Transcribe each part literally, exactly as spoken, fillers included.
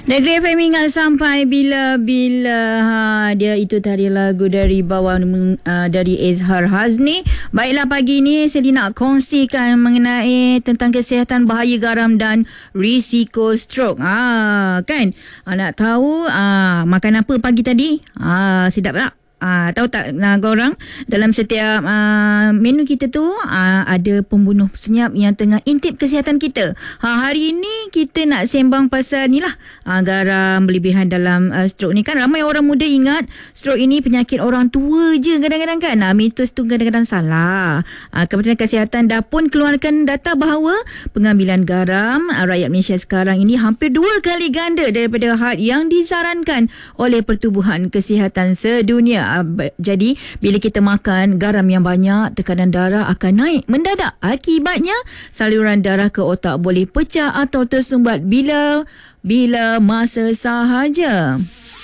Negeri F M ingat sampai bila-bila. Ha, dia itu tadi lagu dari bawah uh, dari Izhar Hazni. Baiklah, pagi ni saya nak kongsikan mengenai tentang kesihatan bahaya garam dan risiko stroke. Ha, kan? Ha, nak tahu ha, makan apa pagi tadi? Ha, sedap tak? Ah, tahu tak nah, korang, dalam setiap uh, menu kita tu uh, ada pembunuh senyap yang tengah intip kesihatan kita. Ha, hari ini kita nak sembang pasal ni lah, uh, garam berlebihan dalam uh, stroke ni kan. Ramai orang muda ingat stroke ini penyakit orang tua je kadang-kadang kan. Uh, mitos tu kadang-kadang salah. Uh, Kementerian Kesihatan dah pun keluarkan data bahawa pengambilan garam uh, rakyat Malaysia sekarang ini hampir dua kali ganda daripada had yang disarankan oleh Pertubuhan Kesihatan Sedunia. Jadi bila kita makan garam yang banyak, tekanan darah akan naik mendadak. Akibatnya saluran darah ke otak boleh pecah atau tersumbat bila bila masa sahaja.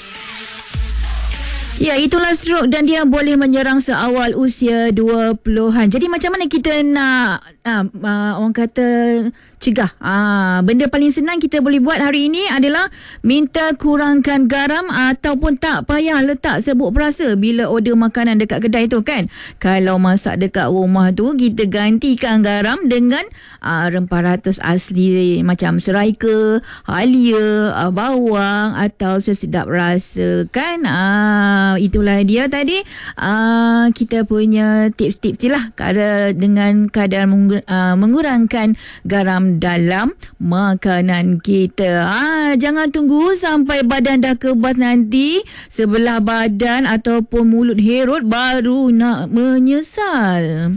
Ya, itulah stroke dan dia boleh menyerang seawal usia dua puluhan. Jadi macam mana kita nak uh, uh, orang kata cegah? Uh, benda paling senang kita boleh buat hari ini adalah minta kurangkan garam ataupun tak payah letak serbuk perasa bila order makanan dekat kedai tu kan. Kalau masak dekat rumah tu, kita gantikan garam dengan uh, rempah ratus asli macam serai ke, halia, uh, bawang atau sesedap rasa kan. Uh, itulah dia tadi uh, kita punya tips-tips lah kadar, dengan kadar mengur, uh, mengurangkan garam dalam makanan kita. Ah, jangan tunggu sampai badan dah kebas nanti, sebelah badan ataupun mulut herut baru nak menyesal.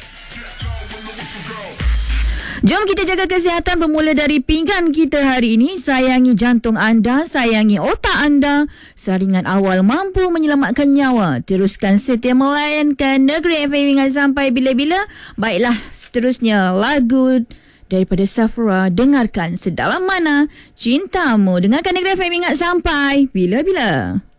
Jom kita jaga kesihatan bermula dari pinggan kita hari ini. Sayangi jantung anda, sayangi otak anda. Saringan awal mampu menyelamatkan nyawa. Teruskan setia melayankan Negeri F M hingga sampai bila-bila. Baiklah, seterusnya lagu daripada Safra, Dengarkan Sedalam Mana Cintamu. Dengarkan Negeri F M hingga sampai bila-bila.